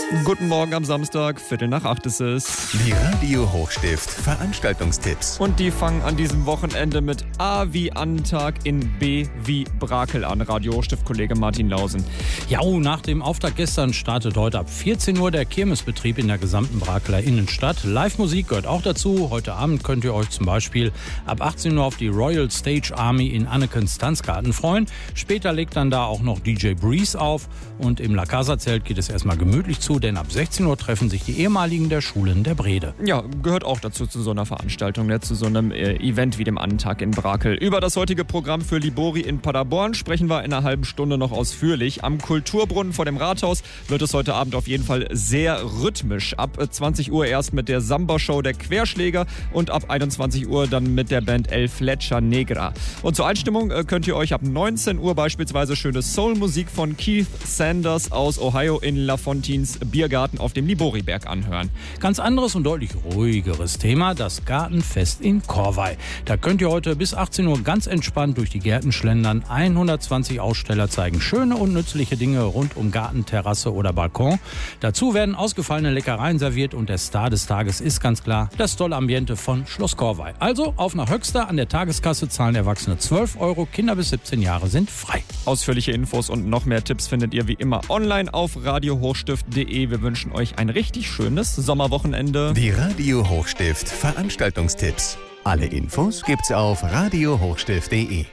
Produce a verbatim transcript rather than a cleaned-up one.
Guten Morgen am Samstag, Viertel nach acht ist es. Die Radio Hochstift Veranstaltungstipps. Und die fangen an diesem Wochenende mit A wie Annentag in B wie Brakel an. Radio Hochstift-Kollege Martin Lausen. Ja, nach dem Auftakt gestern startet heute ab vierzehn Uhr der Kirmesbetrieb in der gesamten Brakeler Innenstadt. Live-Musik gehört auch dazu. Heute Abend könnt ihr euch zum Beispiel ab achtzehn Uhr auf die Royal Stage Army in Annekens Tanzgarten freuen. Später legt dann da auch noch D J Breeze auf. Und im La Casa-Zelt geht es erstmal gemütlich zu, denn ab sechzehn Uhr treffen sich die ehemaligen der Schulen der Brede. Ja, gehört auch dazu zu so einer Veranstaltung, ne? Zu so einem äh, Event wie dem Annentag in Brakel. Über das heutige Programm für Libori in Paderborn sprechen wir in einer halben Stunde noch ausführlich. Am Kulturbrunnen vor dem Rathaus wird es heute Abend auf jeden Fall sehr rhythmisch. Ab zwanzig Uhr erst mit der Samba-Show der Querschläger und ab einundzwanzig Uhr dann mit der Band El Flecha Negra. Und zur Einstimmung äh, könnt ihr euch ab neunzehn Uhr beispielsweise schöne Soul-Musik von Keith Sanders aus Ohio in La Fontines Biergarten auf dem Liboriberg anhören. Ganz anderes und deutlich ruhigeres Thema, das Gartenfest in Korvey. Da könnt ihr heute bis achtzehn Uhr ganz entspannt durch die Gärten schlendern. hundertzwanzig Aussteller zeigen schöne und nützliche Dinge rund um Garten, Terrasse oder Balkon. Dazu werden ausgefallene Leckereien serviert und der Star des Tages ist ganz klar das tolle Ambiente von Schloss Korvey. Also auf nach Höxter, an der Tageskasse zahlen Erwachsene zwölf Euro, Kinder bis siebzehn Jahre sind frei. Ausführliche Infos und noch mehr Tipps findet ihr wie immer online auf radio hochstift punkt de. Wir wünschen euch ein richtig schönes Sommerwochenende. Die Radio Hochstift Veranstaltungstipps. Alle Infos gibt's auf radio hochstift punkt de.